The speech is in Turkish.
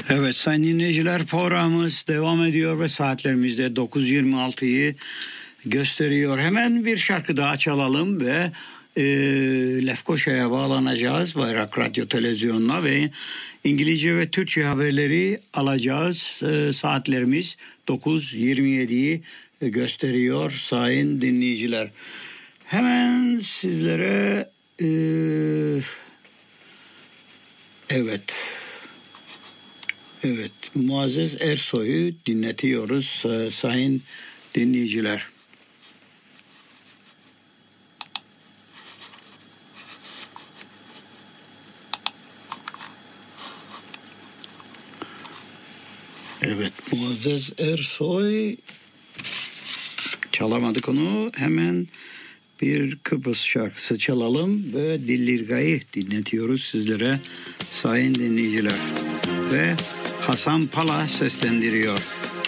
Evet sayın dinleyiciler, programımız devam ediyor ve saatlerimizde 9.26'yı gösteriyor. Hemen bir şarkı daha çalalım ve Lefkoşa'ya bağlanacağız. Bayrak Radyo Televizyonu'na ve İngilizce ve Türkçe haberleri alacağız. Saatlerimiz 9.27'yi gösteriyor sayın dinleyiciler. Hemen sizlere Evet, Muazzez Ersoy'u dinletiyoruz sayın dinleyiciler. Evet, Muazzez Ersoy, çalamadık onu. Hemen bir Kıbrıs şarkısı çalalım ve Dillirga'yı dinletiyoruz sizlere sayın dinleyiciler. Ve Hasan Pala seslendiriyor.